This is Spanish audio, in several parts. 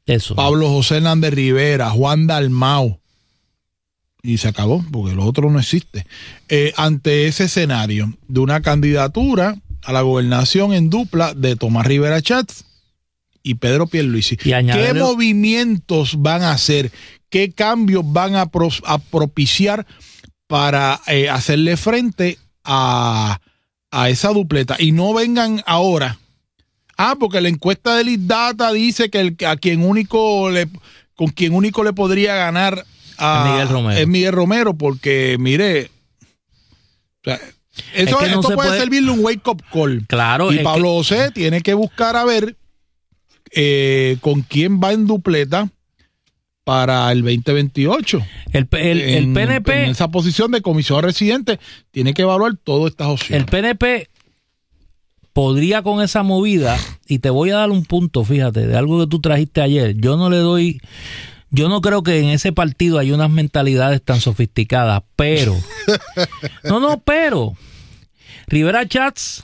Eso. Pablo José Hernández Rivera, Juan Dalmau, y se acabó, porque lo otro no existe. Ante ese escenario de una candidatura a la gobernación en dupla de Tomás Rivera Chatz y Pedro Pierluisi, ¿qué movimientos van a hacer? ¿Qué cambios van a propiciar para hacerle frente a esa dupleta? Y no vengan ahora. Porque la encuesta del IDATA dice que con quien único le podría ganar es Miguel Romero, porque mire, o sea, esto puede servirle un wake up call. Claro. Y Pablo José tiene que buscar a ver con quién va en dupleta para el 2028. El PNP, en esa posición de comisionado residente, tiene que evaluar todas estas opciones. El PNP podría con esa movida, y te voy a dar un punto, fíjate, de algo que tú trajiste ayer. Yo no creo que en ese partido hay unas mentalidades tan sofisticadas, pero pero Rivera Chatz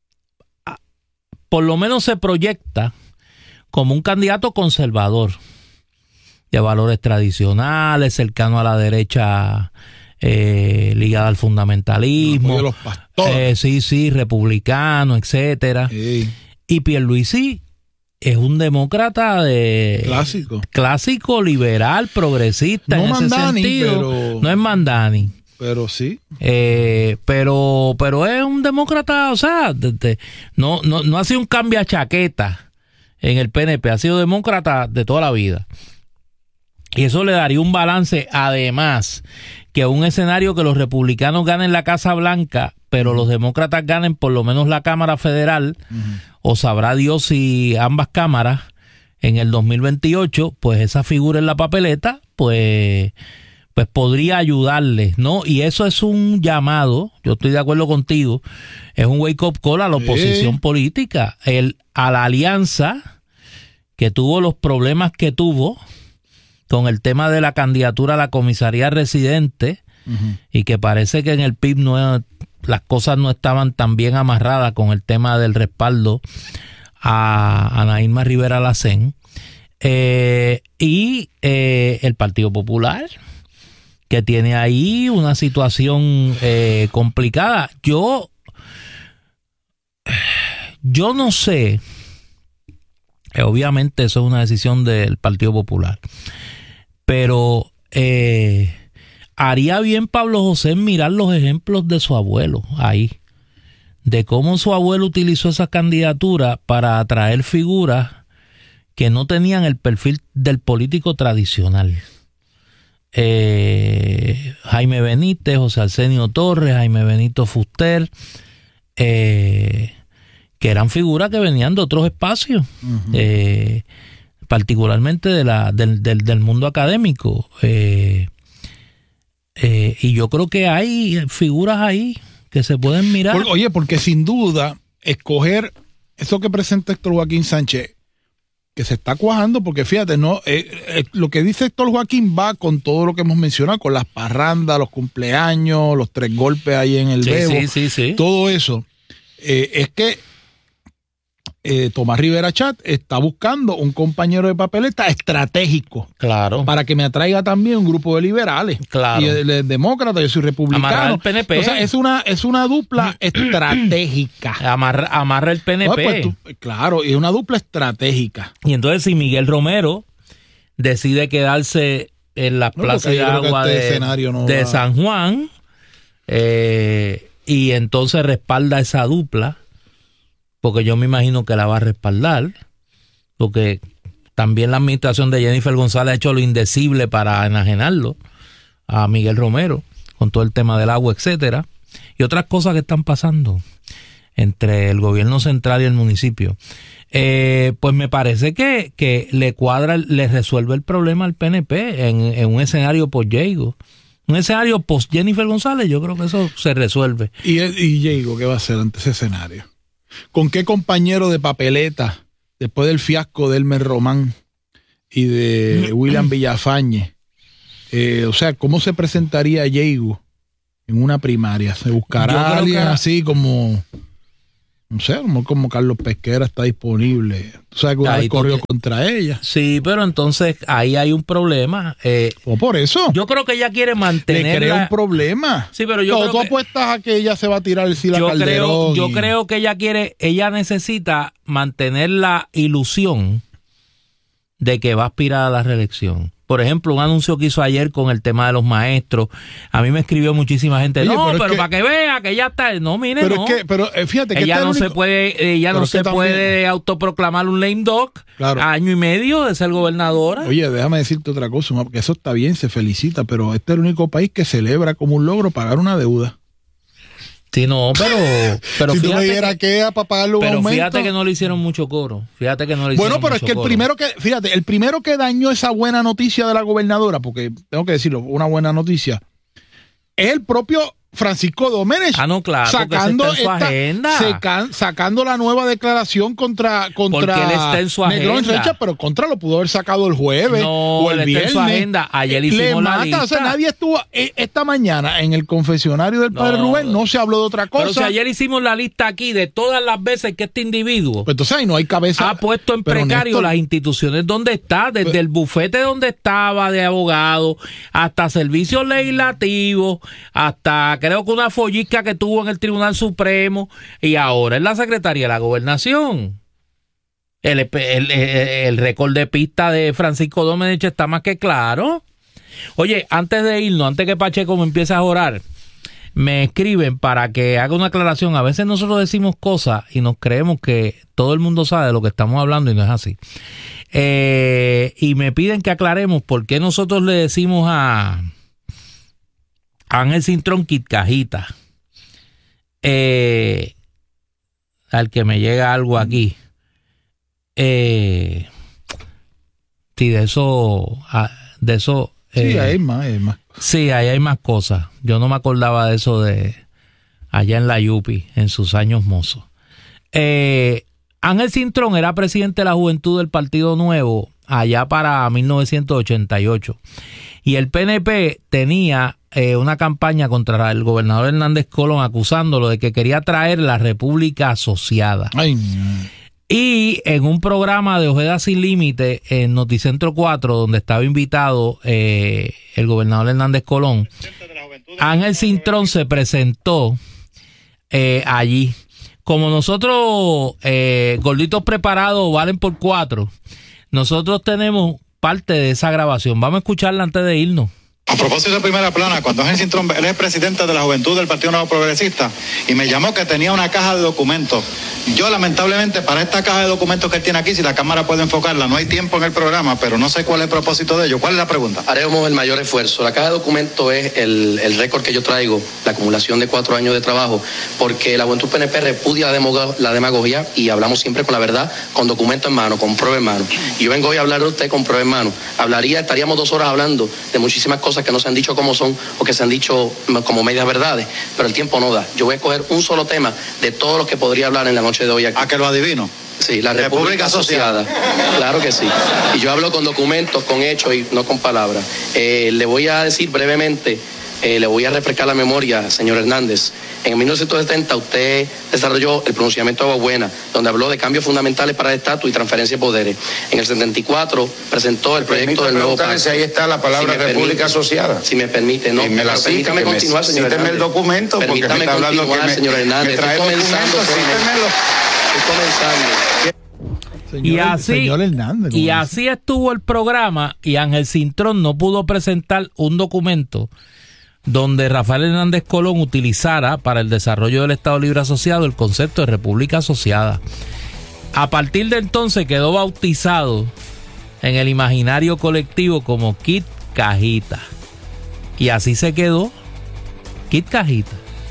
por lo menos se proyecta como un candidato conservador, de valores tradicionales, cercano a la derecha, ligada al fundamentalismo, de los pastores. Sí, republicano, etcétera. Sí. Y Pierluisi es un demócrata clásico, liberal, progresista, no en Mandani, ese sentido. No es Mandani. Pero sí. Pero es un demócrata, o sea, no ha sido un cambio a chaqueta en el PNP, ha sido demócrata de toda la vida. Y eso le daría un balance, además, que un escenario que los republicanos ganen la Casa Blanca, pero los demócratas ganen por lo menos la Cámara Federal, o sabrá Dios si ambas cámaras en el 2028, pues esa figura en la papeleta, pues podría ayudarles, ¿no? Y eso es un llamado, yo estoy de acuerdo contigo, es un wake up call a la oposición política, a la alianza que tuvo los problemas que tuvo con el tema de la candidatura a la comisaría residente, y que parece que en el PIB las cosas no estaban tan bien amarradas con el tema del respaldo a Anaíma Rivera Lacén, y el Partido Popular, que tiene ahí una situación complicada. Yo no sé, obviamente eso es una decisión del Partido Popular, pero haría bien Pablo José en mirar los ejemplos de su abuelo ahí, de cómo su abuelo utilizó esa candidatura para atraer figuras que no tenían el perfil del político tradicional. Jaime Benítez, José Arsenio Torres, Jaime Benito Fuster, que eran figuras que venían de otros espacios, particularmente del mundo académico. Y yo creo que hay figuras ahí que se pueden mirar. Porque sin duda, escoger eso que presenta Héctor Joaquín Sánchez, que se está cuajando, porque fíjate, lo que dice Héctor Joaquín va con todo lo que hemos mencionado, con las parrandas, los cumpleaños, los 3 golpes ahí en el bebo, sí. Todo eso. Es que Tomás Rivera Chatz está buscando un compañero de papeleta estratégico, claro, para que me atraiga también un grupo de liberales, claro, y de demócratas. Yo soy republicano. Amarrar el PNP. O sea, es una dupla estratégica. Amarra el PNP. Claro, y es una dupla estratégica. Y entonces, si Miguel Romero decide quedarse en las plazas de agua de San Juan, y entonces respalda esa dupla, porque yo me imagino que la va a respaldar, porque también la administración de Jennifer González ha hecho lo indecible para enajenarlo a Miguel Romero, con todo el tema del agua, etcétera, y otras cosas que están pasando entre el gobierno central y el municipio. Pues me parece que le resuelve el problema al PNP en un escenario post-Diego. Un escenario post-Jennifer González, yo creo que eso se resuelve. ¿Y Diego qué va a hacer ante ese escenario? ¿Con qué compañero de papeleta, después del fiasco de Elmer Román y de William Villafañe? O sea, ¿cómo se presentaría Diego en una primaria? ¿Se buscará a alguien así como No sé, como Carlos Pesquera está disponible. Tú sabes que una vez corrió contra ella. Sí, pero entonces ahí hay un problema. O por eso. Yo creo que ella quiere mantener. Le crea un problema. Sí, pero yo creo tú apuestas a que ella se va a tirar el Sila Calderón. Yo creo que ella necesita mantener la ilusión de que va a aspirar a la reelección. Por ejemplo, un anuncio que hizo ayer con el tema de los maestros. A mí me escribió muchísima gente. Oye, pero para que vea que ya está. No, mire, pero no. Fíjate que ella no se puede autoproclamar un lame duck. Claro. Año y medio de ser gobernadora. Oye, déjame decirte otra cosa, porque eso está bien, se felicita, pero este es el único país que celebra como un logro pagar una deuda. Sí, no, pero si tú me dijeras que para pagarle un aumento. Fíjate que no le hicieron mucho coro. Bueno, pero es que el primero que dañó esa buena noticia de la gobernadora, porque tengo que decirlo, una buena noticia, es el propio Francisco Domenech. No, claro, sacando porque está en su agenda. Sacando la nueva declaración contra porque él está en su Negrón agenda. Recha, pero contra lo pudo haber sacado el jueves o el viernes. Está en su agenda. Ayer hicimos la lista. O sea, nadie estuvo esta mañana en el confesionario del padre Rubén, no se habló de otra cosa. Pero si ayer hicimos la lista aquí de todas las veces que este individuo pues entonces ahí no hay cabeza. Ha puesto en precario las instituciones donde está, desde el bufete donde estaba de abogado, hasta servicios legislativos, hasta creo que una follisca que tuvo en el Tribunal Supremo, y ahora en la Secretaría de la Gobernación. El récord de pista de Francisco Domenech está más que claro. Oye, antes de irnos, antes que Pacheco me empiece a orar, me escriben para que haga una aclaración. A veces nosotros decimos cosas y nos creemos que todo el mundo sabe de lo que estamos hablando y no es así. Y me piden que aclaremos por qué nosotros le decimos a Ángel Cintrón Quitcajita. Al que me llega algo aquí. Sí, de eso. Sí, hay más. Sí, ahí hay más cosas. Yo no me acordaba de eso de allá en la Yupi, en sus años mozos. Ángel Cintrón era presidente de la Juventud del Partido Nuevo allá para 1988. Y el PNP tenía una campaña contra el gobernador Hernández Colón acusándolo de que quería traer la República Asociada. Ay. Y en un programa de Ojeda Sin Límite en Noticentro 4, donde estaba invitado el gobernador Hernández Colón, Ángel Cintrón se presentó allí. Como nosotros, gorditos preparados, valen por 4, nosotros tenemos parte de esa grabación. Vamos a escucharla antes de irnos. A propósito de Primera Plana, cuando Ángel Cintrón, él es presidente de la Juventud del Partido Nuevo Progresista, y me llamó que tenía una caja de documentos. Yo, lamentablemente, para esta caja de documentos que él tiene aquí, si la cámara puede enfocarla, no hay tiempo en el programa, pero no sé cuál es el propósito de ello. ¿Cuál es la pregunta? Haremos el mayor esfuerzo. La caja de documentos es el récord que yo traigo, la acumulación de 4 años de trabajo, porque la Juventud PNP repudia la demagogia y hablamos siempre con la verdad, con documento en mano, con prueba en mano. Y yo vengo hoy a hablar de usted con prueba en mano. Estaríamos 2 horas hablando de muchísimas cosas que no se han dicho como son o que se han dicho como medias verdades, pero el tiempo no da. Yo voy a escoger un solo tema de todos los que podría hablar en la noche de hoy aquí. ¿A que lo adivino? Sí, la República Asociada. Claro que sí. Y yo hablo con documentos, con hechos y no con palabras. Le voy a decir brevemente, le voy a refrescar la memoria, señor Hernández. En 1970 usted desarrolló el pronunciamiento de Agua Buena, donde habló de cambios fundamentales para el estatus y transferencia de poderes. En el 74 presentó el proyecto del nuevo pacto. Si ahí está la palabra si República Asociada. Si me permite, no. Permítame continuar, señor Hernández. El documento, permítame continuar, señor Hernández. Estoy comenzando. Y así estuvo el programa, y Ángel Cintrón no pudo presentar un documento donde Rafael Hernández Colón utilizara para el desarrollo del Estado Libre Asociado el concepto de República Asociada. A partir de entonces quedó bautizado en el imaginario colectivo como Kit Cajita. Y así se quedó, Kit Cajita.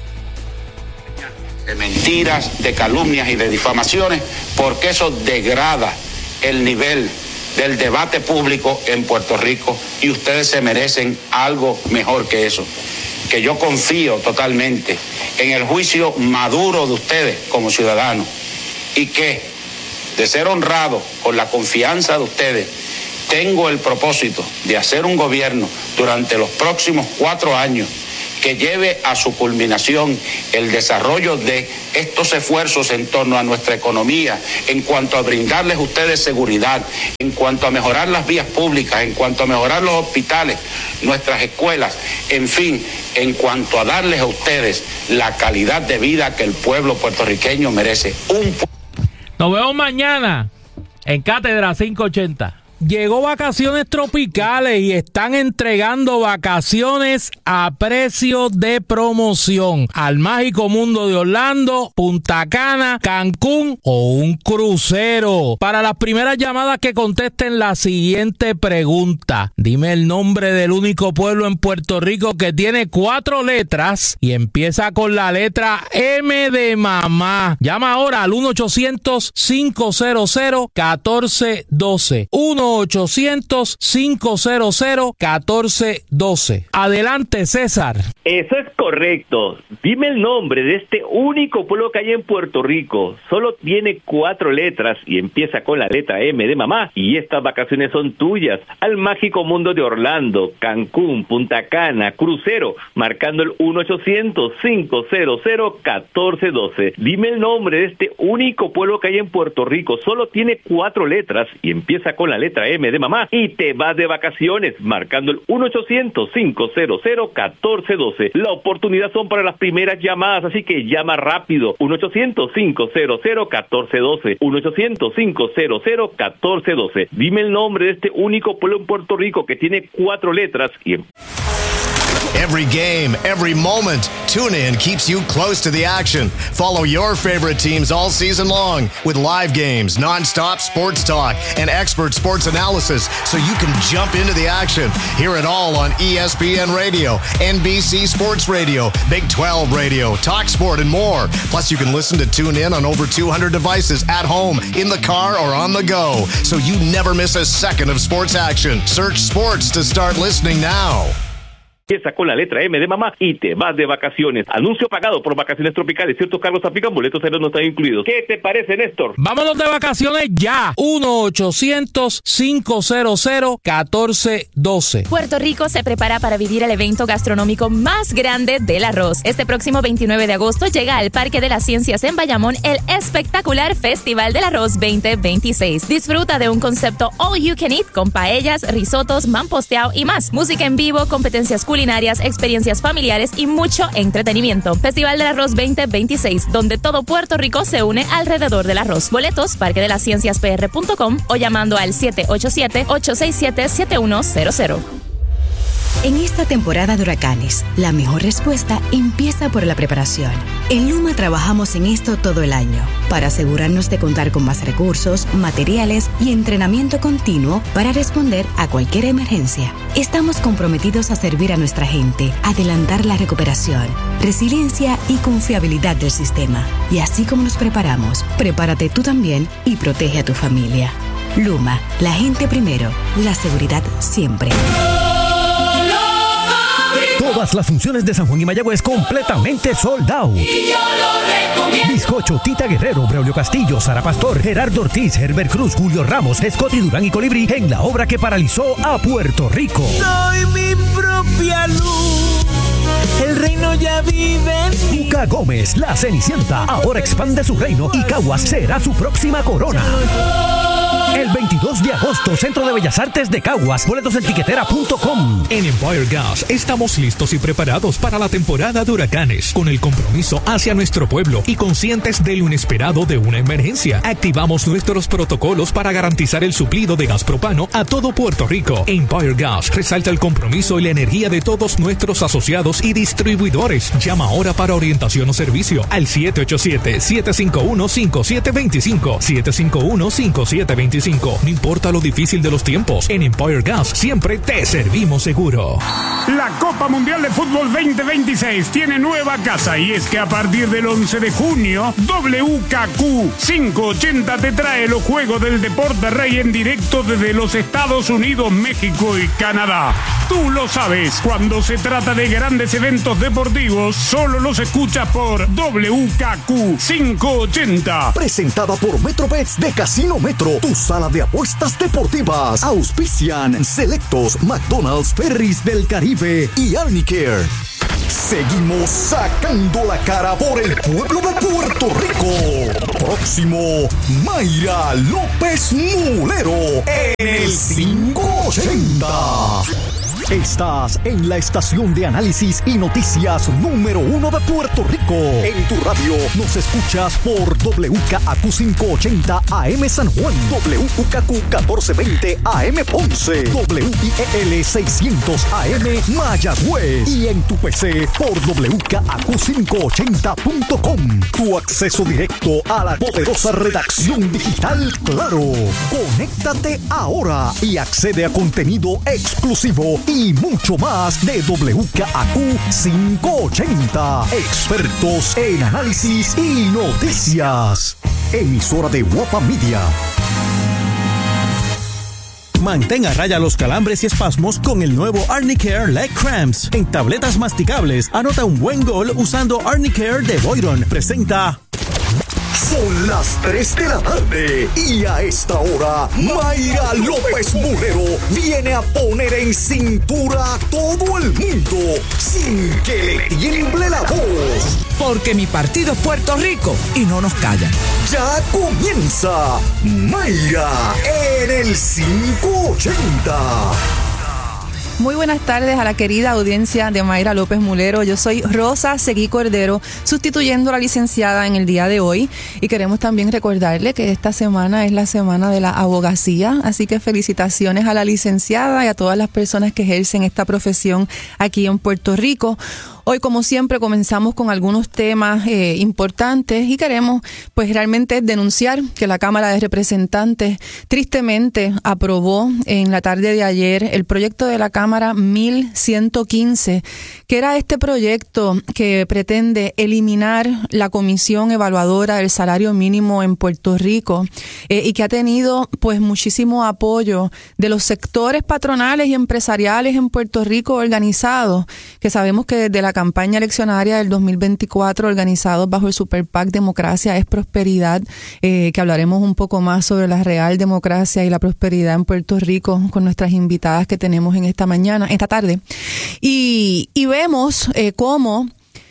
De mentiras, de calumnias y de difamaciones, porque eso degrada el nivel del debate público en Puerto Rico, y ustedes se merecen algo mejor que eso. Que yo confío totalmente en el juicio maduro de ustedes como ciudadanos, y que, de ser honrado con la confianza de ustedes, tengo el propósito de hacer un gobierno durante los próximos 4 años que lleve a su culminación el desarrollo de estos esfuerzos en torno a nuestra economía, en cuanto a brindarles a ustedes seguridad, en cuanto a mejorar las vías públicas, en cuanto a mejorar los hospitales, nuestras escuelas, en fin, en cuanto a darles a ustedes la calidad de vida que el pueblo puertorriqueño merece. Nos vemos mañana en Cátedra 580. Llegó Vacaciones Tropicales y están entregando vacaciones a precio de promoción al mágico mundo de Orlando, Punta Cana, Cancún o un crucero. Para las primeras llamadas que contesten la siguiente pregunta: dime el nombre del único pueblo en Puerto Rico que tiene 4 letras y empieza con la letra M de mamá. Llama ahora al 1-800-500-1412. 1-800-500-1412. Adelante, César. Eso es correcto. Dime el nombre de este único pueblo que hay en Puerto Rico. Solo tiene 4 letras y empieza con la letra M de mamá. Y estas vacaciones son tuyas. Al mágico mundo de Orlando, Cancún, Punta Cana, crucero, marcando el 1-800-500-1412. Dime el nombre de este único pueblo que hay en Puerto Rico. Solo tiene 4 letras y empieza con la letra M de mamá y te vas de vacaciones marcando el 1-800-500-1412. La oportunidad son para las primeras llamadas, así que llama rápido. 1-800-500-1412. 1-800-500-1412. Dime el nombre de este único pueblo en Puerto Rico que tiene 4 letras y... Every game, every moment, TuneIn keeps you close to the action. Follow your favorite teams all season long with live games, nonstop sports talk, and expert sports analysis so you can jump into the action. Hear it all on ESPN Radio, NBC Sports Radio, Big 12 Radio, TalkSport, and more. Plus, you can listen to TuneIn on over 200 devices at home, in the car, or on the go, so you never miss a second of sports action. Search sports to start listening now. Empieza con la letra M de mamá y te vas de vacaciones. Anuncio pagado por Vacaciones Tropicales. Ciertos cargos aplican, boletos aéreos no están incluidos. ¿Qué te parece, Néstor? Vámonos de vacaciones ya. 1-800-500-1412. Puerto Rico se prepara para vivir el evento gastronómico más grande del arroz. Este próximo 29 de agosto llega al Parque de las Ciencias en Bayamón el espectacular Festival del Arroz 2026. Disfruta de un concepto all you can eat con paellas, risotos, mamposteado y más. Música en vivo, competencias culinarias, experiencias familiares y mucho entretenimiento. Festival del Arroz 2026, donde todo Puerto Rico se une alrededor del arroz. Boletos, parquedelascienciaspr.com o llamando al 787-867-7100. En esta temporada de huracanes, la mejor respuesta empieza por la preparación. En Luma trabajamos en esto todo el año, para asegurarnos de contar con más recursos, materiales y entrenamiento continuo para responder a cualquier emergencia. Estamos comprometidos a servir a nuestra gente, adelantar la recuperación, resiliencia y confiabilidad del sistema. Y así como nos preparamos, prepárate tú también y protege a tu familia. Luma, la gente primero, la seguridad siempre. Todas las funciones de San Juan y Mayagüez completamente sold out. Y yo lo recomiendo. Bizcocho, Tita Guerrero, Braulio Castillo, Sara Pastor, Gerardo Ortiz, Herbert Cruz, Julio Ramos, Scotty Durán y Colibrí en la obra que paralizó a Puerto Rico. Soy mi propia luz. El reino ya vive en mí. Cuca Gómez, la Cenicienta, ahora expande su reino y Caguas será su próxima corona. El 22 de agosto, Centro de Bellas Artes de Caguas. Boletos en tiquetera.com. En Empire Gas estamos listos y preparados para la temporada de huracanes, con el compromiso hacia nuestro pueblo y conscientes de lo inesperado de una emergencia. Activamos nuestros protocolos para garantizar el suplido de gas propano a todo Puerto Rico. Empire Gas resalta el compromiso y la energía de todos nuestros asociados y distribuidores. Llama ahora para orientación o servicio al 787-751-5725. 751-5725. No importa lo difícil de los tiempos, en Empire Gas siempre te servimos seguro. La Copa Mundial de Fútbol 2026 tiene nueva casa y es que a partir del 11 de junio, WKQ 580 te trae los Juegos del Deporte Rey en directo desde los Estados Unidos, México y Canadá. Tú lo sabes, cuando se trata de grandes eventos deportivos, solo los escuchas por WKQ 580. Presentada por MetroBets de Casino Metro, tu sala de apuestas deportivas. Auspician Selectos, McDonald's, Ferris del Caribe y Arnicare. Seguimos sacando la cara por el pueblo de Puerto Rico. Próximo, Mayra López Mulero en el 580. Estás en la estación de análisis y noticias número 1 de Puerto Rico. En tu radio nos escuchas por WKAQ 580 AM San Juan, WKQ 1420 AM Ponce, WIEL 600 AM Mayagüez y en tu PC por WKAQ580.com. Tu acceso directo a la poderosa redacción digital Claro. Conéctate ahora y accede a contenido exclusivo y mucho más de WKAQ 580. Expertos en análisis y noticias. Emisora de Guapa Media. Mantén a raya los calambres y espasmos con el nuevo Arnicare Leg Cramps. En tabletas masticables, anota un buen gol usando Arnicare de Boyron. Presenta... Son las 3 de la tarde y a esta hora Mayra López Mulero viene a poner en cintura a todo el mundo sin que le tiemble la voz. Porque mi partido es Puerto Rico y no nos callan. Ya comienza Mayra en el 580. Muy buenas tardes a la querida audiencia de Mayra López Mulero. Yo soy Rosa Seguí Cordero, sustituyendo a la licenciada en el día de hoy. Y queremos también recordarle que esta semana es la semana de la abogacía. Así que felicitaciones a la licenciada y a todas las personas que ejercen esta profesión aquí en Puerto Rico. Hoy, como siempre, comenzamos con algunos temas importantes y queremos pues realmente denunciar que la Cámara de Representantes tristemente aprobó en la tarde de ayer el proyecto de la Cámara 1115, que era este proyecto que pretende eliminar la Comisión Evaluadora del Salario Mínimo en Puerto Rico y que ha tenido pues muchísimo apoyo de los sectores patronales y empresariales en Puerto Rico organizados, que sabemos que desde la campaña eleccionaria del 2024 organizados bajo el Super PAC Democracia es Prosperidad, que hablaremos un poco más sobre la real democracia y la prosperidad en Puerto Rico con nuestras invitadas que tenemos en esta tarde. Y vemos cómo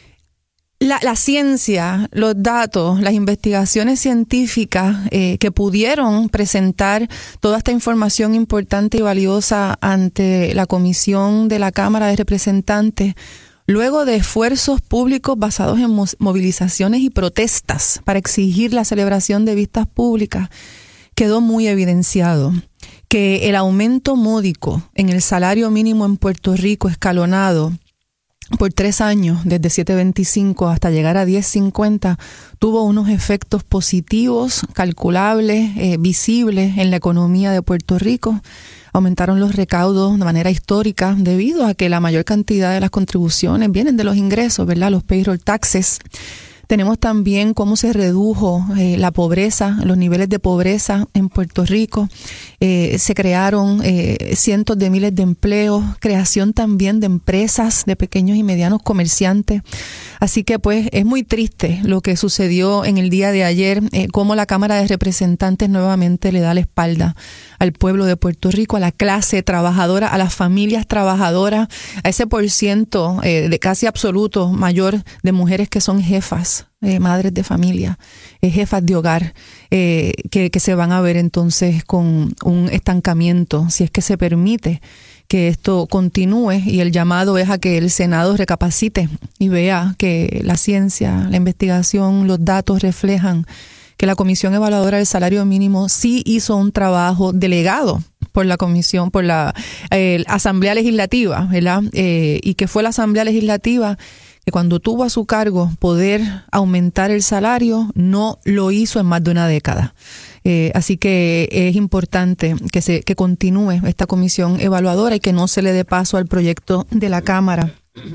la ciencia, los datos, las investigaciones científicas que pudieron presentar toda esta información importante y valiosa ante la Comisión de la Cámara de Representantes, luego de esfuerzos públicos basados en movilizaciones y protestas para exigir la celebración de vistas públicas, quedó muy evidenciado que el aumento módico en el salario mínimo en Puerto Rico escalonado por 3 años, desde 7.25 hasta llegar a 10.50, tuvo unos efectos positivos, calculables, visibles en la economía de Puerto Rico. Aumentaron los recaudos de manera histórica debido a que la mayor cantidad de las contribuciones vienen de los ingresos, ¿verdad? Los payroll taxes. Tenemos también cómo se redujo la pobreza, los niveles de pobreza en Puerto Rico. Se crearon cientos de miles de empleos, creación también de empresas, de pequeños y medianos comerciantes. Así que pues es muy triste lo que sucedió en el día de ayer, cómo la Cámara de Representantes nuevamente le da la espalda al pueblo de Puerto Rico, a la clase trabajadora, a las familias trabajadoras, a ese % de casi absoluto mayor de mujeres que son jefas, madres de familia, jefas de hogar, que se van a ver entonces con un estancamiento, si es que se permite que esto continúe, y el llamado es a que el Senado recapacite y vea que la ciencia, la investigación, los datos reflejan que la Comisión Evaluadora del Salario Mínimo sí hizo un trabajo delegado por la Comisión, por la Asamblea Legislativa, ¿verdad? Y que fue la Asamblea Legislativa que cuando tuvo a su cargo poder aumentar el salario, no lo hizo en más de una década. Así que es importante que continúe esta comisión evaluadora y que no se le dé paso al proyecto de la Cámara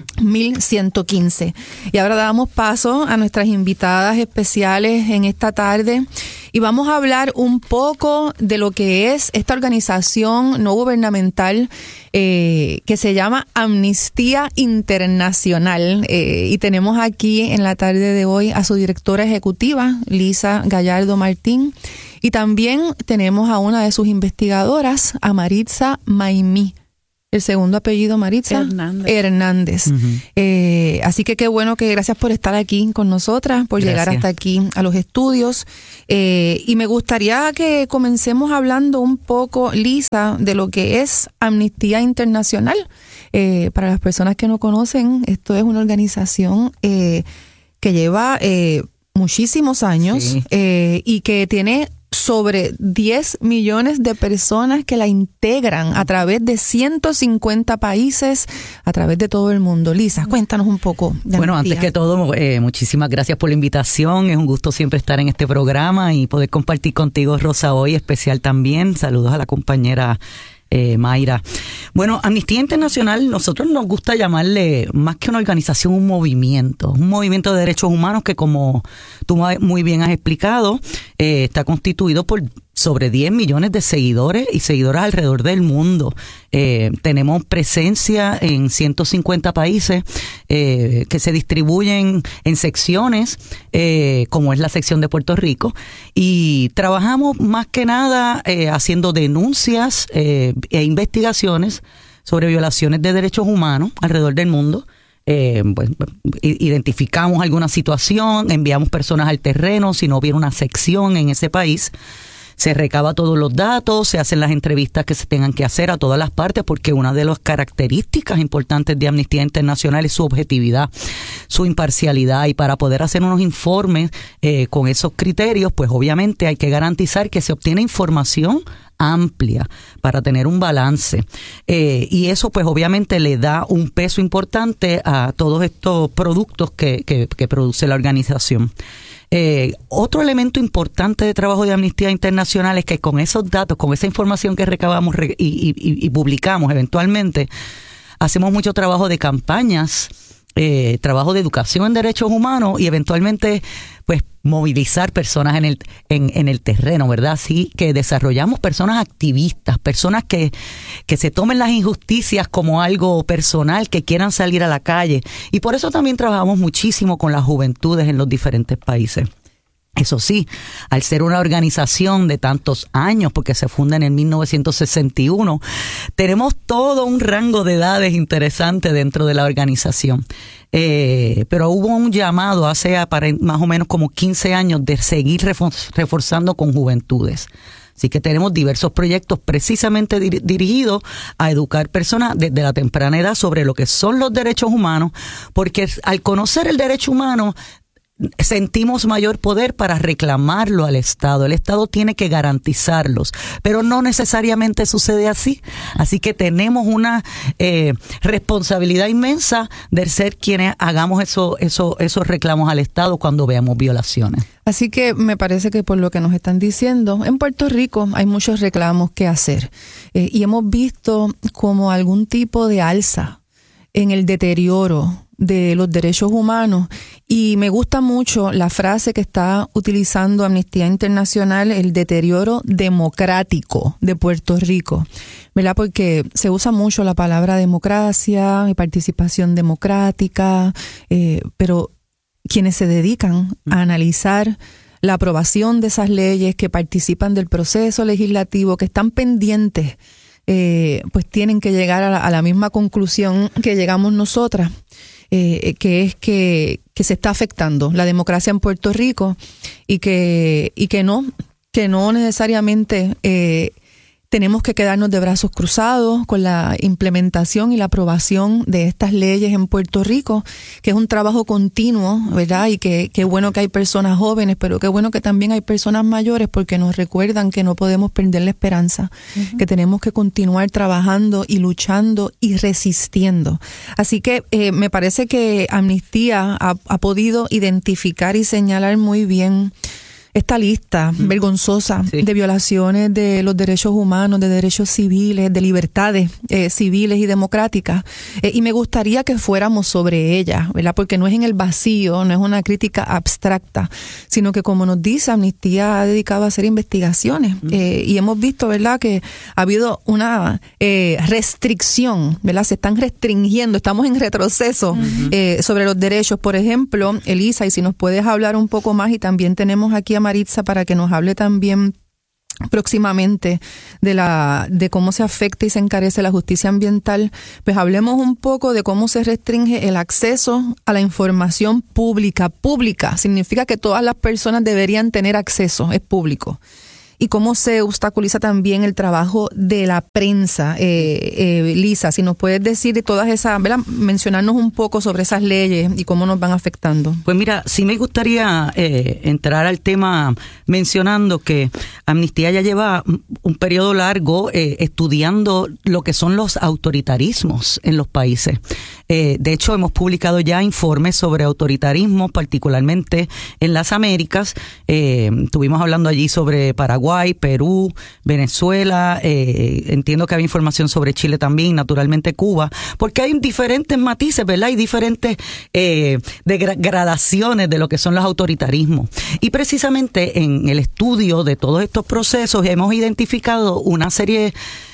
1115. Y ahora damos paso a nuestras invitadas especiales en esta tarde y vamos a hablar un poco de lo que es esta organización no gubernamental que se llama Amnistía Internacional, y tenemos aquí en la tarde de hoy a su directora ejecutiva, Lisa Gallardo Martín, y también tenemos a una de sus investigadoras, a Maritza Maimí. El segundo apellido, Maritza. Hernández. Así que qué bueno, que gracias por estar aquí con nosotras, por llegar hasta aquí a los estudios. Y me gustaría que comencemos hablando un poco, Lisa, de lo que es Amnistía Internacional. Para las personas que no conocen, esto es una organización que lleva muchísimos años y que tiene sobre 10 millones de personas que la integran a través de 150 países, a través de todo el mundo. Lisa, cuéntanos un poco de Bueno, Amnistía. antes que todo, muchísimas gracias por la invitación. Es un gusto siempre estar en este programa y poder compartir contigo, Rosa, hoy especial también. Saludos a la compañera Mayra. Bueno, Amnistía Internacional, nosotros nos gusta llamarle más que una organización, un movimiento de derechos humanos que, como tú muy bien has explicado, está constituido por sobre 10 millones de seguidores y seguidoras alrededor del mundo. Tenemos presencia en 150 países que se distribuyen en secciones, como es la sección de Puerto Rico, y trabajamos más que nada haciendo denuncias e investigaciones sobre violaciones de derechos humanos alrededor del mundo. Pues, identificamos alguna situación, enviamos personas al terreno si no hubiera una sección en ese país. Se recaba todos los datos, se hacen las entrevistas que se tengan que hacer a todas las partes, porque una de las características importantes de Amnistía Internacional es su objetividad, su imparcialidad, y para poder hacer unos informes con esos criterios, pues obviamente hay que garantizar que se obtiene información amplia para tener un balance, y eso pues obviamente le da un peso importante a todos estos productos que produce la organización. Otro elemento importante de trabajo de Amnistía Internacional es que con esos datos, con esa información que recabamos y publicamos eventualmente, hacemos mucho trabajo de campañas, trabajo de educación en derechos humanos y eventualmente pues movilizar personas en el terreno, ¿verdad? Así que desarrollamos personas activistas, personas que se tomen las injusticias como algo personal, que quieran salir a la calle, y por eso también trabajamos muchísimo con las juventudes en los diferentes países. Eso sí, al ser una organización de tantos años, porque se funda en el 1961, tenemos todo un rango de edades interesante dentro de la organización. Pero hubo un llamado hace más o menos como 15 años de seguir reforzando con juventudes. Así que tenemos diversos proyectos precisamente dirigidos a educar personas desde la temprana edad sobre lo que son los derechos humanos, porque al conocer el derecho humano, sentimos mayor poder para reclamarlo al Estado. El Estado tiene que garantizarlos, pero no necesariamente sucede así. Así que tenemos una responsabilidad inmensa de ser quienes hagamos esos reclamos al Estado cuando veamos violaciones. Así que me parece que por lo que nos están diciendo, en Puerto Rico hay muchos reclamos que hacer, y hemos visto como algún tipo de alza en el deterioro de los derechos humanos, y me gusta mucho la frase que está utilizando Amnistía Internacional, el deterioro democrático de Puerto Rico, ¿verdad? Porque se usa mucho la palabra democracia y participación democrática, pero quienes se dedican a analizar la aprobación de esas leyes, que participan del proceso legislativo, que están pendientes, pues tienen que llegar a la misma conclusión que llegamos nosotras, que es que se está afectando la democracia en Puerto Rico, y que no necesariamente tenemos que quedarnos de brazos cruzados con la implementación y la aprobación de estas leyes en Puerto Rico, que es un trabajo continuo, ¿verdad? Y que qué bueno que hay personas jóvenes, pero qué bueno que también hay personas mayores, porque nos recuerdan que no podemos perder la esperanza, que tenemos que continuar trabajando y luchando y resistiendo. Así que me parece que Amnistía ha podido identificar y señalar muy bien esta lista vergonzosa de violaciones de los derechos humanos, de derechos civiles, de libertades civiles y democráticas. Y me gustaría que fuéramos sobre ella, ¿verdad? Porque no es en el vacío, no es una crítica abstracta, sino que, como nos dice, Amnistía ha dedicado a hacer investigaciones. Y hemos visto, ¿verdad?, que ha habido una restricción, ¿verdad? Se están restringiendo, estamos en retroceso sobre los derechos. Por ejemplo, Elisa, y si nos puedes hablar un poco más, y también tenemos aquí a Maritza para que nos hable también próximamente de cómo se afecta y se encarece la justicia ambiental, pues hablemos un poco de cómo se restringe el acceso a la información pública. Pública significa que todas las personas deberían tener acceso, es público. Y cómo se obstaculiza también el trabajo de la prensa. Lisa, si nos puedes decir de todas esas, ¿verdad? Mencionarnos un poco sobre esas leyes y cómo nos van afectando. Pues mira, sí me gustaría entrar al tema mencionando que Amnistía ya lleva un periodo largo estudiando lo que son los autoritarismos en los países. De hecho, hemos publicado ya informes sobre autoritarismo, particularmente en las Américas. Estuvimos hablando allí sobre Paraguay, Perú, Venezuela, entiendo que había información sobre Chile también, naturalmente Cuba, porque hay diferentes matices, ¿verdad? Hay diferentes gradaciones de lo que son los autoritarismos. Y precisamente en el estudio de todos estos procesos hemos identificado una serie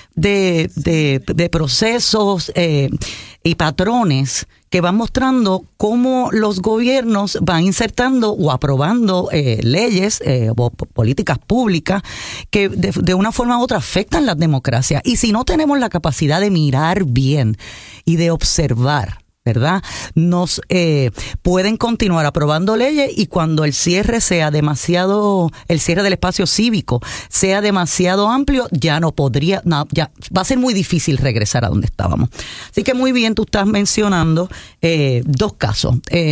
de procesos y patrones que van mostrando cómo los gobiernos van insertando o aprobando leyes o políticas públicas que de una forma u otra afectan las democracias. Y si no tenemos la capacidad de mirar bien y de observar, ¿verdad? Nos pueden continuar aprobando leyes y cuando el cierre sea demasiado, el cierre del espacio cívico sea demasiado amplio, ya ya va a ser muy difícil regresar a donde estábamos. Así que muy bien, tú estás mencionando dos casos.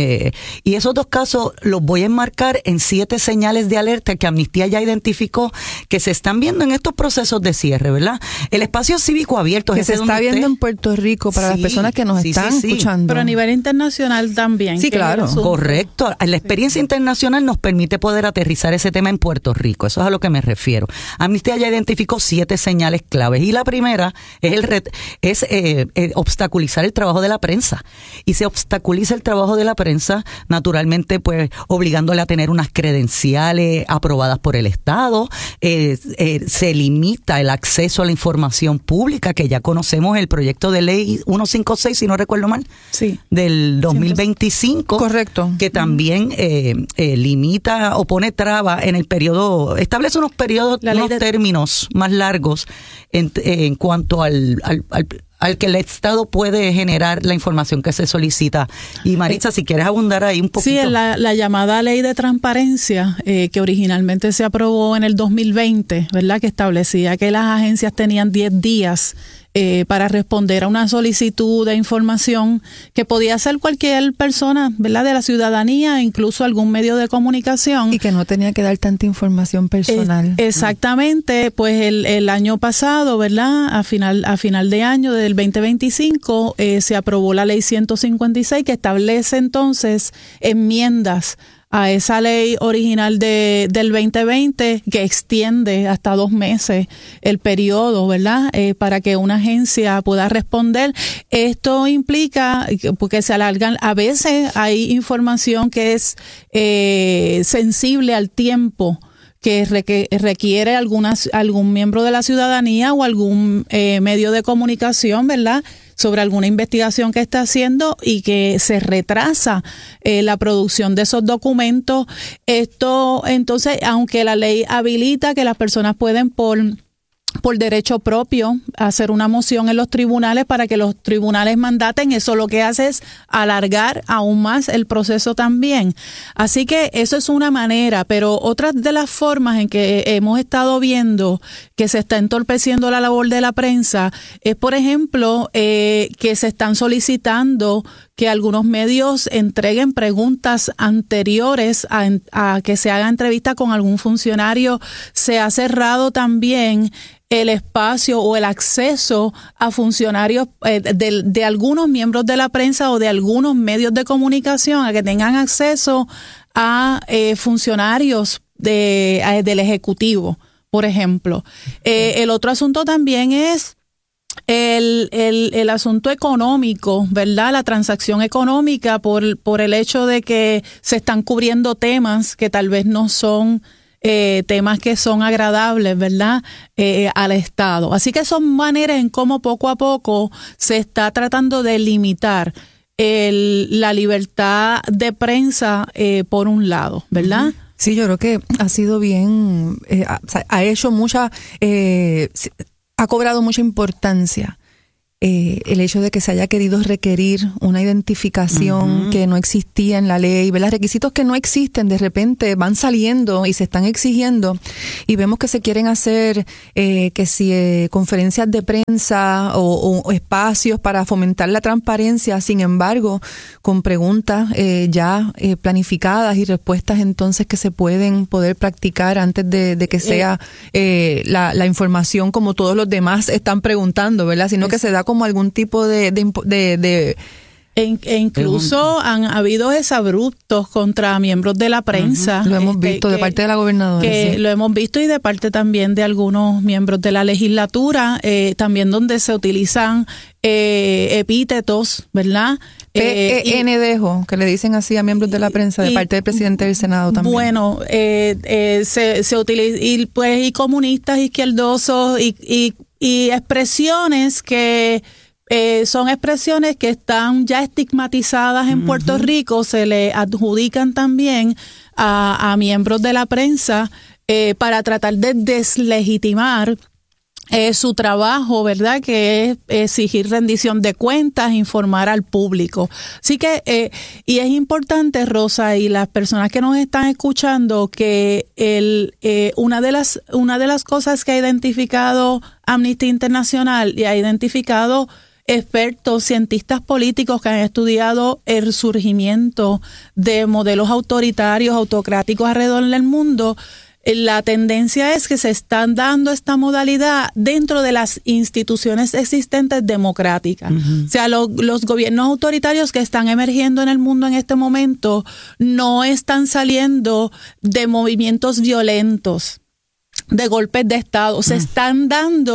Y esos dos casos los voy a enmarcar en 7 señales de alerta que Amnistía ya identificó que se están viendo en estos procesos de cierre, ¿verdad? El espacio cívico abierto que se está viendo en Puerto Rico para las personas que nos están escuchando. Pero a nivel internacional también. Sí, claro. Correcto. La experiencia internacional nos permite poder aterrizar ese tema en Puerto Rico. Eso es a lo que me refiero. Amnistía ya identificó 7 señales claves. Y la primera es obstaculizar el trabajo de la prensa. Y se obstaculiza el trabajo de la prensa, naturalmente, pues, obligándole a tener unas credenciales aprobadas por el Estado. Se limita el acceso a la información pública, que ya conocemos el proyecto de ley 156, si no recuerdo mal. Sí. Del 2025. Correcto. Que también limita o pone traba en el periodo, establece unos periodos, términos más largos en cuanto al que el Estado puede generar la información que se solicita. Y Maritza, si quieres abundar ahí un poquito. Sí, la llamada ley de transparencia que originalmente se aprobó en el 2020, ¿verdad? Que establecía que las agencias tenían 10 días para responder a una solicitud de información que podía hacer cualquier persona, ¿verdad? De la ciudadanía, incluso algún medio de comunicación. Y que no tenía que dar tanta información personal. Exactamente, pues el año pasado, ¿verdad? A final de año del 2025 se aprobó la ley 156 que establece entonces enmiendas a esa ley original del 2020 que extiende hasta 2 meses el periodo, ¿verdad? Para que una agencia pueda responder. Esto implica, porque se alargan, a veces hay información que es sensible al tiempo, que requiere algún miembro de la ciudadanía o algún medio de comunicación, ¿verdad?, sobre alguna investigación que está haciendo y que se retrasa la producción de esos documentos. Esto, entonces, aunque la ley habilita que las personas pueden por derecho propio hacer una moción en los tribunales para que los tribunales mandaten, eso lo que hace es alargar aún más el proceso también. Así que eso es una manera, pero otra de las formas en que hemos estado viendo que se está entorpeciendo la labor de la prensa es, por ejemplo, que se están solicitando que algunos medios entreguen preguntas anteriores a que se haga entrevista con algún funcionario. Se ha cerrado también el espacio o el acceso a funcionarios de algunos miembros de la prensa o de algunos medios de comunicación a que tengan acceso a funcionarios del Ejecutivo, por ejemplo. El otro asunto también es el asunto económico, ¿verdad? La transacción económica por el hecho de que se están cubriendo temas que tal vez no son temas que son agradables, ¿verdad?, al Estado. Así que son maneras en cómo poco a poco se está tratando de limitar la libertad de prensa por un lado, ¿verdad? Sí, yo creo que ha sido bien, ha hecho ha cobrado mucha importancia el hecho de que se haya querido requerir una identificación que no existía en la ley, ¿verdad? Requisitos que no existen, de repente van saliendo y se están exigiendo, y vemos que se quieren hacer conferencias de prensa o espacios para fomentar la transparencia, sin embargo, con preguntas ya planificadas y respuestas entonces que se pueden poder practicar antes de que sea la información como todos los demás están preguntando, ¿verdad? Sino que se da como algún tipo de incluso han habido exabruptos contra miembros de la prensa. Lo hemos visto de parte de la gobernadora. Sí. Lo hemos visto, y de parte también de algunos miembros de la legislatura, también donde se utilizan epítetos, ¿verdad? PENDEJO, que le dicen así a miembros de la prensa de parte del presidente del Senado también. Bueno, se utiliza, y comunistas, izquierdosos, y expresiones que son expresiones que están ya estigmatizadas en Puerto Rico, se le adjudican también a miembros de la prensa para tratar de deslegitimar su trabajo, ¿verdad? Que es exigir rendición de cuentas, informar al público. Así que, y es importante, Rosa, y las personas que nos están escuchando, que una de las cosas que ha identificado Amnistía Internacional, y ha identificado expertos, cientistas políticos que han estudiado el surgimiento de modelos autoritarios, autocráticos alrededor del mundo, la tendencia es que se están dando esta modalidad dentro de las instituciones existentes democráticas. O sea, los gobiernos autoritarios que están emergiendo en el mundo en este momento no están saliendo de movimientos violentos, de golpes de Estado, se están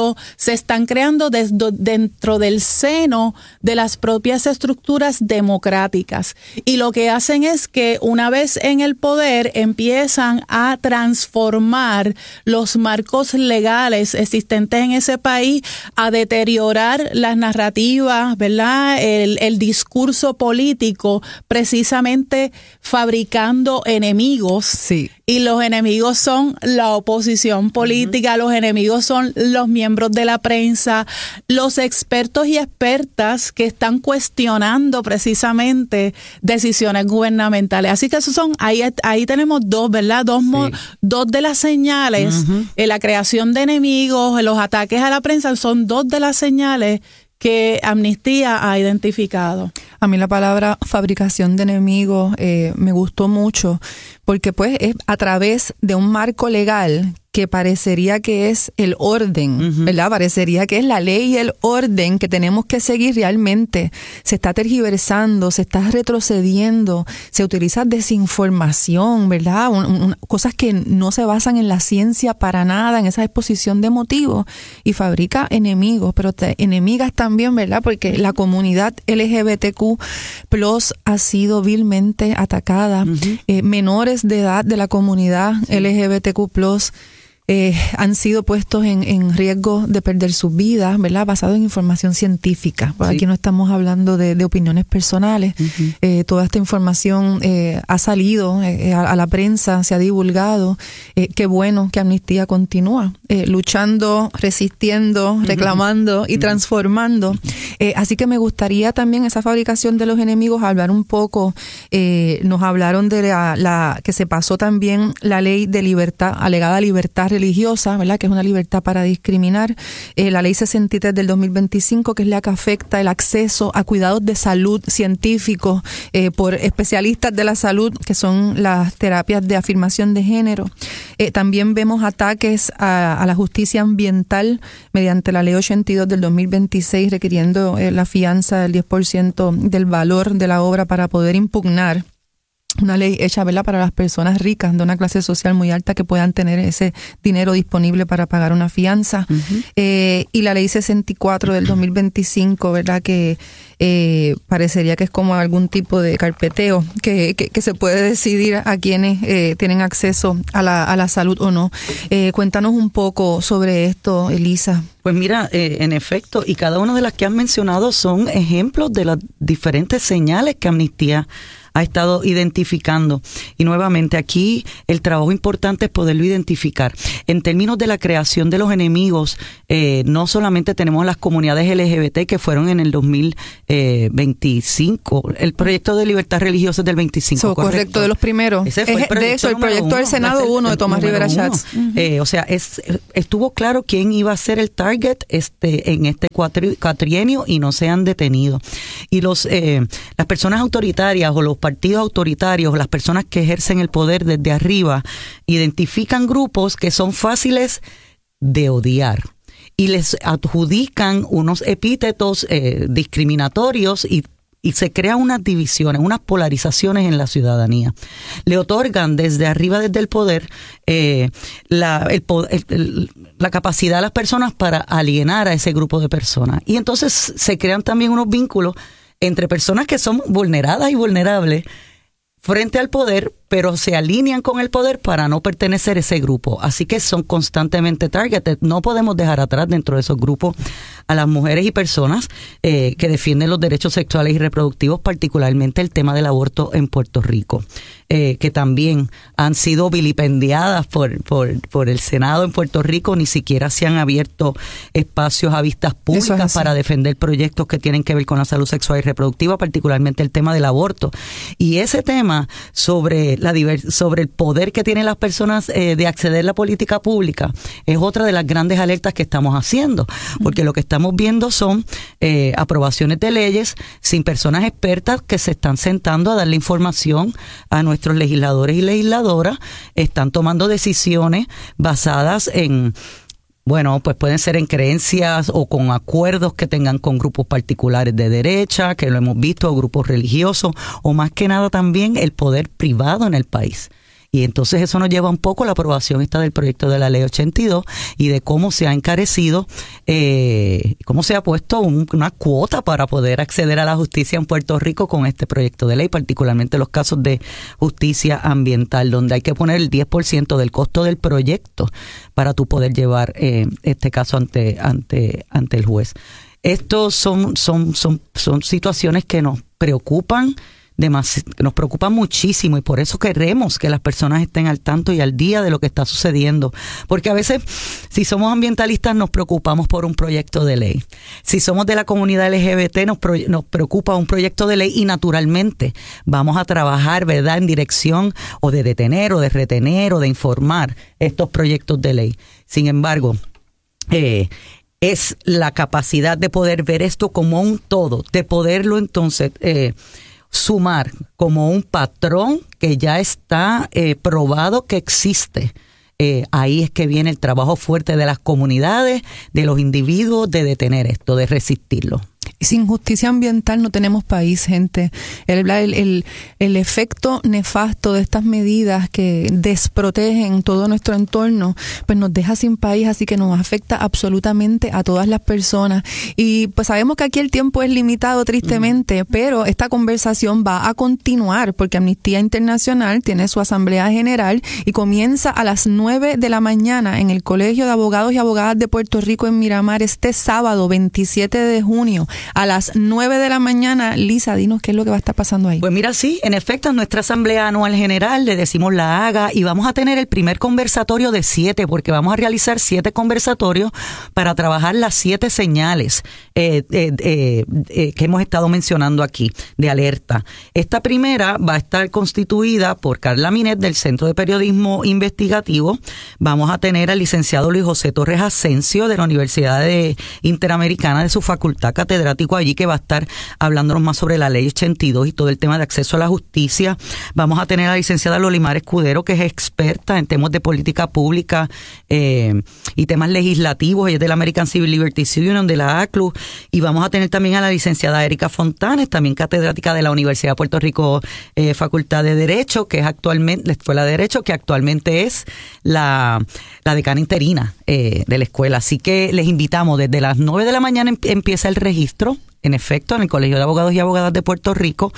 creando dentro del seno de las propias estructuras democráticas, y lo que hacen es que una vez en el poder empiezan a transformar los marcos legales existentes en ese país, a deteriorar las narrativas, ¿verdad? El discurso político, precisamente fabricando enemigos. Sí. Y los enemigos son la oposición política, los enemigos son los miembros de la prensa, los expertos y expertas que están cuestionando precisamente decisiones gubernamentales. Así que esos son, ahí tenemos dos, ¿verdad? Dos de las señales, la creación de enemigos, los ataques a la prensa, son dos de las señales que Amnistía ha identificado. A mí la palabra fabricación de enemigos me gustó mucho, porque pues es a través de un marco legal que parecería que es el orden, ¿verdad? Parecería que es la ley y el orden que tenemos que seguir. Realmente se está tergiversando, se está retrocediendo, se utiliza desinformación, ¿verdad? Cosas que no se basan en la ciencia para nada, en esa exposición de motivos, y fabrica enemigos, pero enemigas también, ¿verdad? Porque la comunidad LGBTQ+ ha sido vilmente atacada. Menores de edad de la comunidad LGBTQ+ han sido puestos en riesgo de perder sus vidas, ¿verdad? Basado en información científica. Sí. Aquí no estamos hablando de opiniones personales. Toda esta información ha salido a la prensa, se ha divulgado. Qué bueno que Amnistía continúa luchando, resistiendo, reclamando y transformando. Así que me gustaría también esa fabricación de los enemigos, hablar un poco. Nos hablaron de la que se pasó también la ley de libertad, alegada libertad religiosa, ¿verdad? Que es una libertad para discriminar. La ley 63 del 2025, que es la que afecta el acceso a cuidados de salud científicos por especialistas de la salud, que son las terapias de afirmación de género. También vemos ataques a la justicia ambiental mediante la ley 82 del 2026, requiriendo la fianza del 10% del valor de la obra para poder impugnar. Una ley hecha, ¿verdad?, para las personas ricas de una clase social muy alta que puedan tener ese dinero disponible para pagar una fianza. Y la ley 64 del 2025, ¿verdad?, que parecería que es como algún tipo de carpeteo que se puede decidir a quienes tienen acceso a la salud o no. Cuéntanos un poco sobre esto, Elisa. Pues mira, en efecto, y cada una de las que han mencionado son ejemplos de las diferentes señales que Amnistía ha estado identificando. Y nuevamente aquí el trabajo importante es poderlo identificar. En términos de la creación de los enemigos, no solamente tenemos las comunidades LGBT que fueron en el 2025, el proyecto de libertad religiosa es del 25. Correcto, de los primeros. Ese fue de hecho, el proyecto del Senado 1 de Tomás Rivera Schatz. O sea, estuvo claro quién iba a ser el target en este cuatrienio y no se han detenido. Y las personas autoritarias o los partidos autoritarios, las personas que ejercen el poder desde arriba, identifican grupos que son fáciles de odiar y les adjudican unos epítetos discriminatorios y se crean unas divisiones, unas polarizaciones en la ciudadanía. Le otorgan desde arriba, desde el poder, la capacidad a las personas para alienar a ese grupo de personas. Y entonces se crean también unos vínculos entre personas que son vulneradas y vulnerables frente al poder, pero se alinean con el poder para no pertenecer a ese grupo. Así que son constantemente targeted. No podemos dejar atrás dentro de esos grupos a las mujeres y personas que defienden los derechos sexuales y reproductivos, particularmente el tema del aborto en Puerto Rico, que también han sido vilipendiadas por el Senado en Puerto Rico. Ni siquiera se han abierto espacios a vistas públicas para defender proyectos que tienen que ver con la salud sexual y reproductiva, particularmente el tema del aborto. Y ese tema sobre el poder que tienen las personas de acceder a la política pública es otra de las grandes alertas que estamos haciendo, porque lo que estamos viendo son aprobaciones de leyes sin personas expertas que se están sentando a darle información a nuestros legisladores y legisladoras. Están tomando decisiones basadas en, bueno, pues pueden ser en creencias o con acuerdos que tengan con grupos particulares de derecha, que lo hemos visto, o grupos religiosos, o más que nada también el poder privado en el país. Y entonces eso nos lleva un poco a la aprobación del proyecto de la Ley 82 y de cómo se ha encarecido, cómo se ha puesto una cuota para poder acceder a la justicia en Puerto Rico con este proyecto de ley, particularmente los casos de justicia ambiental, donde hay que poner el 10% del costo del proyecto para tú poder llevar este caso ante el juez. Estos son situaciones que nos preocupan. Nos preocupa muchísimo y por eso queremos que las personas estén al tanto y al día de lo que está sucediendo, porque a veces si somos ambientalistas nos preocupamos por un proyecto de ley, si somos de la comunidad LGBT nos preocupa un proyecto de ley y naturalmente vamos a trabajar, ¿verdad?, en dirección o de detener o de retener o de informar estos proyectos de ley. Sin embargo, es la capacidad de poder ver esto como un todo, de poderlo entonces sumar como un patrón que ya está probado que existe. Ahí es que viene el trabajo fuerte de las comunidades, de los individuos, de detener esto, de resistirlo. Sin justicia ambiental no tenemos país, gente. El efecto nefasto de estas medidas que desprotegen todo nuestro entorno, pues nos deja sin país, así que nos afecta absolutamente a todas las personas. Y pues sabemos que aquí el tiempo es limitado, tristemente, pero esta conversación va a continuar porque Amnistía Internacional tiene su Asamblea General y comienza a las 9 de la mañana en el Colegio de Abogados y Abogadas de Puerto Rico en Miramar este sábado 27 de junio. A las 9 de la mañana, Lisa, dinos qué es lo que va a estar pasando ahí. Pues mira, sí, en efecto, en nuestra Asamblea Anual General le decimos la haga y vamos a tener el primer conversatorio de 7, porque vamos a realizar 7 conversatorios para trabajar las 7 señales que hemos estado mencionando aquí, de alerta. Esta primera va a estar constituida por Carla Minet del Centro de Periodismo Investigativo. Vamos a tener al licenciado Luis José Torres Asensio de la Universidad Interamericana de su facultad catedrático allí, que va a estar hablándonos más sobre la Ley 82 y todo el tema de acceso a la justicia. Vamos a tener a la licenciada Lolimar Escudero, que es experta en temas de política pública y temas legislativos. Ella es de la American Civil Liberties Union, de la ACLU. Y vamos a tener también a la licenciada Erika Fontanes, también catedrática de la Universidad de Puerto Rico, Facultad de Derecho, que es actualmente la Escuela de Derecho, que actualmente es la decana interina de la escuela. Así que les invitamos, desde las 9 de la mañana empieza el registro en efecto, en el Colegio de Abogados y Abogadas de Puerto Rico.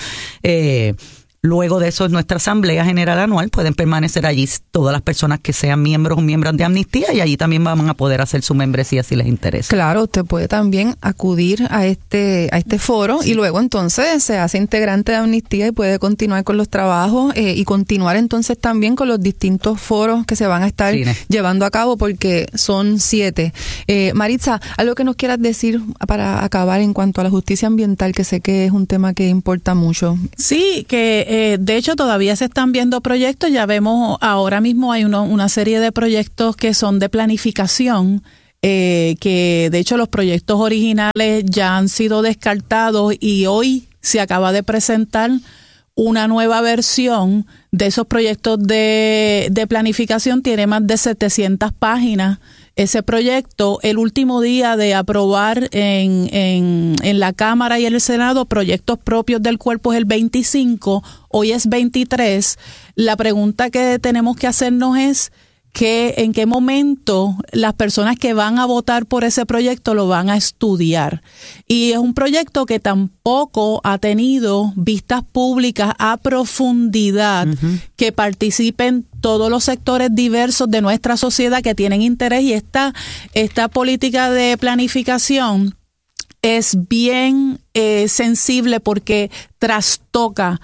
Luego de eso, en nuestra Asamblea General Anual pueden permanecer allí todas las personas que sean miembros o miembros de Amnistía, y allí también van a poder hacer su membresía si les interesa. Claro, usted puede también acudir a este foro y luego entonces se hace integrante de Amnistía y puede continuar con los trabajos y continuar entonces también con los distintos foros que se van a estar llevando a cabo, porque son 7. Maritza, algo que nos quieras decir para acabar en cuanto a la justicia ambiental, que sé que es un tema que importa mucho. Sí, que de hecho todavía se están viendo proyectos. Ya vemos, ahora mismo hay una serie de proyectos que son de planificación, que de hecho los proyectos originales ya han sido descartados y hoy se acaba de presentar una nueva versión de esos proyectos de planificación. Tiene más de 700 páginas. Ese proyecto, el último día de aprobar en la Cámara y en el Senado proyectos propios del cuerpo es el 25, hoy es 23. La pregunta que tenemos que hacernos es en qué momento las personas que van a votar por ese proyecto lo van a estudiar. Y es un proyecto que tampoco ha tenido vistas públicas a profundidad, que participen todos los sectores diversos de nuestra sociedad que tienen interés, y esta política de planificación es bien sensible porque trastoca,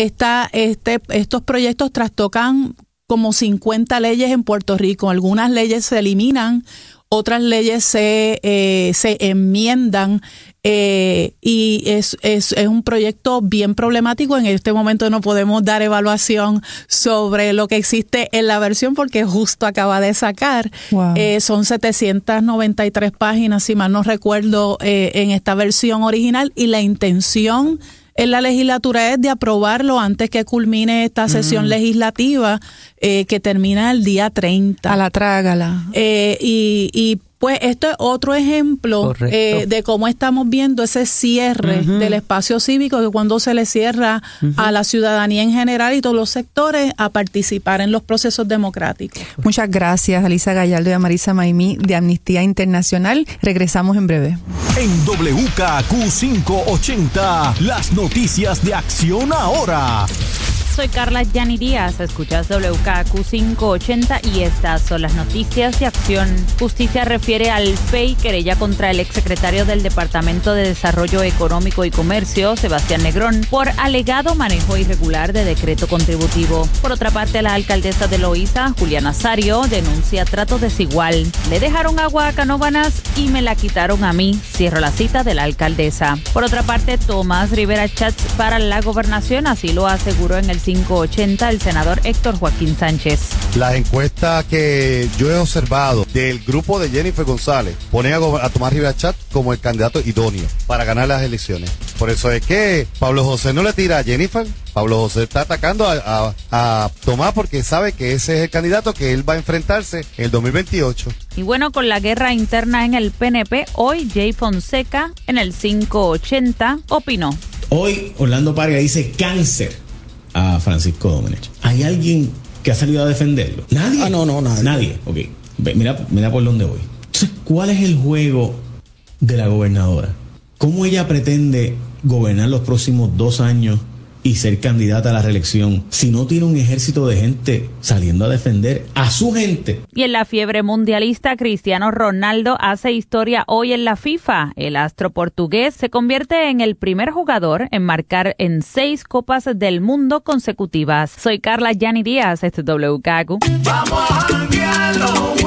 estos proyectos trastocan como 50 leyes en Puerto Rico. Algunas leyes se eliminan, otras leyes se enmiendan, y es un proyecto bien problemático. En este momento no podemos dar evaluación sobre lo que existe en la versión porque justo acaba de sacar. Wow. Son 793 páginas, si mal no recuerdo, en esta versión original, y la intención en la legislatura es de aprobarlo antes que culmine esta sesión legislativa, que termina el día 30. A la trágala. Y pues esto es otro ejemplo de cómo estamos viendo ese cierre del espacio cívico, que cuando se le cierra a la ciudadanía en general y todos los sectores a participar en los procesos democráticos. Muchas gracias, Alisa Gallardo y a Marisa Maimí de Amnistía Internacional. Regresamos en breve. En WKQ 580, las noticias de Acción Ahora. Soy Carla Yani Díaz, escuchas WKQ 580 y estas son las noticias de Acción. Justicia refiere al FEI, querella contra el exsecretario del Departamento de Desarrollo Económico y Comercio, Sebastián Negrón, por alegado manejo irregular de decreto contributivo. Por otra parte, la alcaldesa de Loíza, Julia Nazario, denuncia trato desigual. Le dejaron agua a Canóvanas y me la quitaron a mí. Cierro la cita de la alcaldesa. Por otra parte, Tomás Rivera Chats para la gobernación, así lo aseguró en el 580 el senador Héctor Joaquín Sánchez. La encuesta que yo he observado del grupo de Jennifer González pone a Tomás Rivera Chat como el candidato idóneo para ganar las elecciones. Por eso es que Pablo José no le tira a Jennifer. Pablo José está atacando a Tomás porque sabe que ese es el candidato que él va a enfrentarse en el 2028. Y bueno, con la guerra interna en el PNP, hoy Jay Fonseca en el 580 opinó. Hoy Orlando Parga dice cáncer a Francisco Domenech. ¿Hay alguien que ha salido a defenderlo? ¿Nadie? No, nadie. Ok, mira por dónde voy. Entonces, ¿cuál es el juego de la gobernadora? ¿Cómo ella pretende gobernar los próximos 2 años y ser candidata a la reelección si no tiene un ejército de gente saliendo a defender a su gente? Y en la fiebre mundialista, Cristiano Ronaldo hace historia hoy en la FIFA. El astro portugués se convierte en el primer jugador en marcar en 6 Copas del Mundo consecutivas. Soy Carla Yani Díaz, este es WKQ. Vamos a janguear los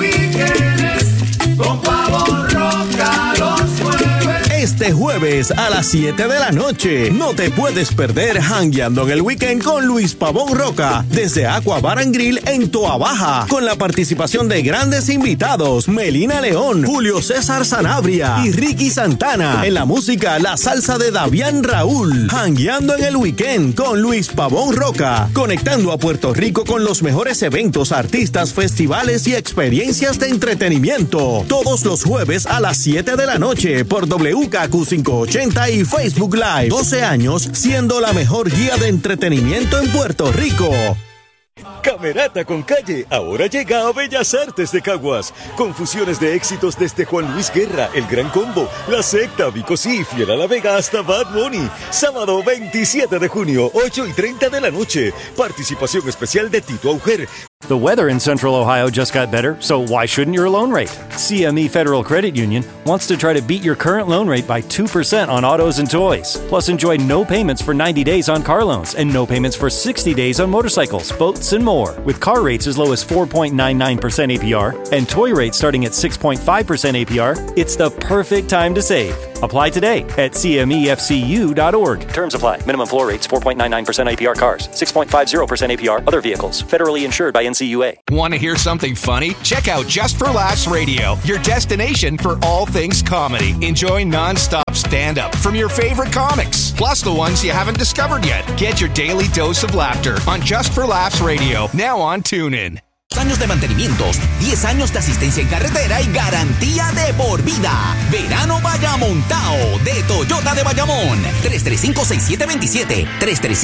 weekends con Pavo Roca los jueves. Este jueves a las 7 de la noche, no te puedes perder Jangueando en el Weekend con Luis Pavón Roca desde Aqua Bar and Grill en Toa Baja, con la participación de grandes invitados: Melina León, Julio César Sanabria y Ricky Santana. En la música, la salsa de Davián Raúl. Jangueando en el Weekend con Luis Pavón Roca, conectando a Puerto Rico con los mejores eventos, artistas, festivales y experiencias de entretenimiento. Todos los jueves a las 7 de la noche por WKQ 580 y Facebook Live. 12 años siendo la mejor guía de entretenimiento en Puerto Rico. Camerata con Calle ahora llega a Bellas Artes de Caguas, con fusiones de éxitos desde Juan Luis Guerra, El Gran Combo, La Secta, Vico Sí, Fiel a la Vega hasta Bad Bunny. Sábado 27 de junio, 8:30 de la noche. Participación especial de Tito Auger. The weather in Central Ohio just got better, so why shouldn't your loan rate? CME Federal Credit Union wants to try to beat your current loan rate by 2% on autos and toys. Plus, enjoy no payments for 90 days on car loans and no payments for 60 days on motorcycles, boats, and more. With car rates as low as 4.99% APR and toy rates starting at 6.5% APR, it's the perfect time to save. Apply today at cmefcu.org. Terms apply. Minimum floor rates 4.99% APR cars, 6.50% APR other vehicles. Federally insured by NCUA. Want to hear something funny? Check out Just for Laughs Radio, your destination for all things comedy. Enjoy non-stop stand-up from your favorite comics, plus the ones you haven't discovered yet. Get your daily dose of laughter on Just for Laughs Radio, now on TuneIn. Años de mantenimientos, 10 años de asistencia en carretera y garantía de por vida. Verano Bayamontao de Toyota de Bayamón. 335-6727.